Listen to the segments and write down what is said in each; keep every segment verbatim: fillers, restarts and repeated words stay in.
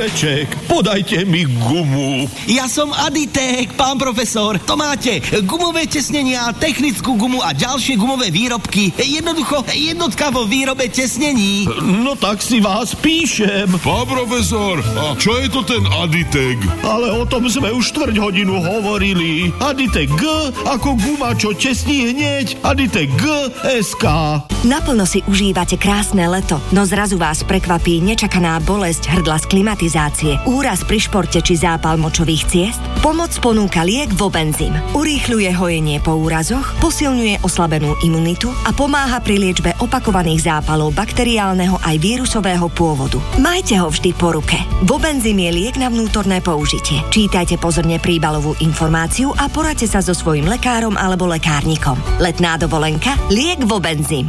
Mireček, podajte mi gumu. Ja som Aditek, pán profesor. To máte gumové tesnenia, technickú gumu a ďalšie gumové výrobky. Jednoducho jednotka vo výrobe tesnení. No tak si vás píšem. Pán profesor, a čo je to ten Aditek? Ale o tom sme už štvrť hodinu hovorili. Aditek G ako guma, čo tesní hneď. Aditek G es ká. Naplno si užívate krásne leto, no zrazu vás prekvapí nečakaná bolesť hrdla z klimatizácie, úraz pri športe či zápal močových ciest? Pomoc ponúka liek Vobenzym. Urýchľuje hojenie po úrazoch, posilňuje oslabenú imunitu a pomáha pri liečbe opakovaných zápalov bakteriálneho aj vírusového pôvodu. Majte ho vždy po ruke. Vobenzym je liek na vnútorné použitie. Čítajte pozorne príbalovú informáciu a poradte sa so svojím lekárom alebo lekárnikom. Letná dovolenka? Liek Vobenzym.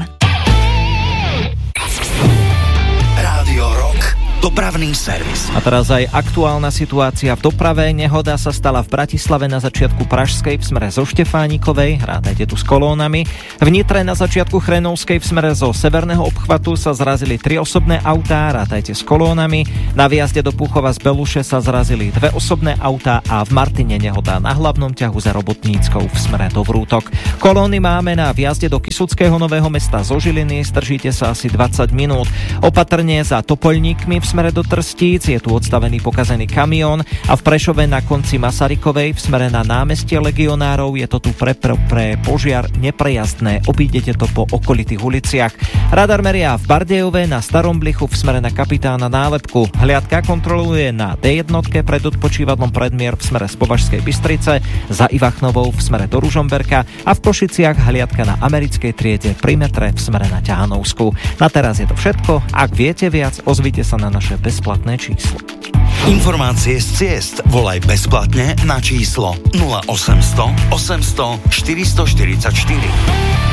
Rádio Rock. Dopravný servis. A teraz aj aktuálna situácia v doprave. Nehoda sa stala v Bratislave na začiatku Pražskej v smere zo Štefánikovej. Rátajte tu s kolónami. V Nitre na začiatku Chrenovskej v smere zo severného obchvatu sa zrazili tri osobné autá. Rátajte s kolónami. Na výjazde do Púchova z Beluše sa zrazili dve osobné autá a v Martine nehoda na hlavnom ťahu za Robotníckou v smere do Vrútok. Kolóny máme na výjazde do Kysuckého Nového Mesta zo Žiliny. Stržíte sa asi dvadsať minút. Opatrne za Topoľníkmi v smere do Trstíc je tu odstavený pokazený kamión a v Prešove na konci Masarykovej v smere na námestie Legionárov je to tu pre, pre, pre požiar neprejazdné. Obídete to po okolitých uliciach. Radar meria v Bardejove na Starom Blichu v smere na Kapitána Nálepku. Hliadka kontroluje na dé jedna pred odpočívadlom Predmier v smere z Považskej Bystrice, za Ivachnovou v smere do Ružomberka a v Košiciach hliadka na americkej triede pri metre v smere na Ťahanovsku. Na teraz je to všetko. Ak viete viac, ozvite sa na naše bezplatné číslo. Informácie z ciest volaj bezplatne na číslo nula osemsto osemsto štyristoštyridsaťštyri.